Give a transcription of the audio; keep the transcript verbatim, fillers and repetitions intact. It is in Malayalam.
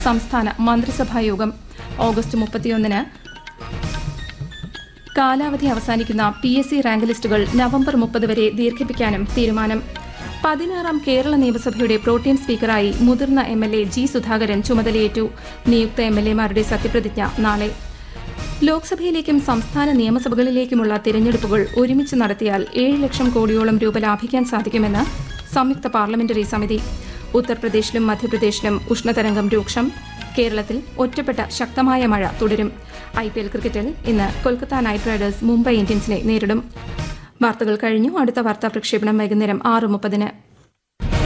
സംസ്ഥാന മന്ത്രിസഭാ യോഗം. ഓഗസ്റ്റ് മുപ്പത്തിയൊന്നിന് കാലാവധി അവസാനിക്കുന്ന പി എസ് സി റാങ്ക് ലിസ്റ്റുകൾ നവംബർ മുപ്പത് വരെ ദീർഘിപ്പിക്കാനും തീരുമാനം. പതിനാറാം കേരള നിയമസഭയുടെ പ്രോട്ടേം സ്പീക്കറായി മുതിർന്ന M L A G Sudhakaran ചുമതലയേറ്റു. നിയുക്ത എം എൽ എമാരുടെ സത്യപ്രതിജ്ഞ നാളെ. ലോക്സഭയിലേക്കും സംസ്ഥാന നിയമസഭകളിലേക്കുമുള്ള തിരഞ്ഞെടുപ്പുകൾ ഒരുമിച്ച് നടത്തിയാൽ ഏഴ് ലക്ഷം കോടിയോളം രൂപ ലാഭിക്കാൻ സാധിക്കുമെന്ന് സംയുക്ത പാർലമെന്ററി സമിതി. ഉത്തർപ്രദേശിലും മധ്യപ്രദേശിലും ഉഷ്ണതരംഗം രൂക്ഷം. കേരളത്തിൽ ഒറ്റപ്പെട്ട ശക്തമായ മഴ തുടരും. ഐ പി എൽ ക്രിക്കറ്റിൽ ഇന്ന് കൊൽക്കത്ത നൈറ്റ് റൈഡേഴ്സ് മുംബൈ ഇന്ത്യൻസിനെ നേരിടും. വാർത്തകൾ കഴിഞ്ഞു. അടുത്ത വാർത്താ പ്രക്ഷേപണം വൈകുന്നേരം ആറ് മുപ്പതിന്.